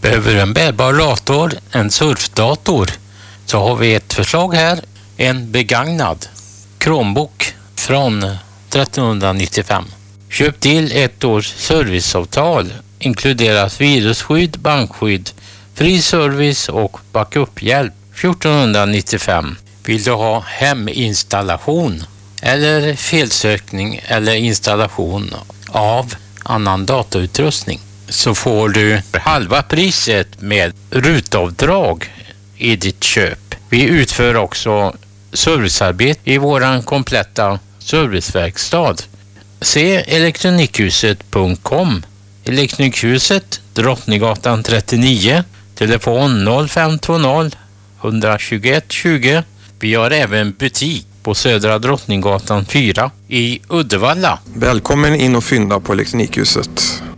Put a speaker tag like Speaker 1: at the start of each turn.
Speaker 1: Behöver du en bärbar dator, en surfdator, så har vi ett förslag här. En begagnad Chromebook från 1395. Köp till ett års serviceavtal. Inkluderas virusskydd, bankskydd, fri service och backup-hjälp. 1495. Vill du ha heminstallation eller felsökning eller installation av annan datautrustning, så får du halva priset med rutavdrag i ditt köp. Vi utför också servicearbete i våran kompletta serviceverkstad. Se elektronikhuset.com. Elektronikhuset, Drottninggatan 39, telefon 0520 121 20. Vi har även butik på Södra Drottninggatan 4 i Uddevalla.
Speaker 2: Välkommen in och fynda på Elektronikhuset.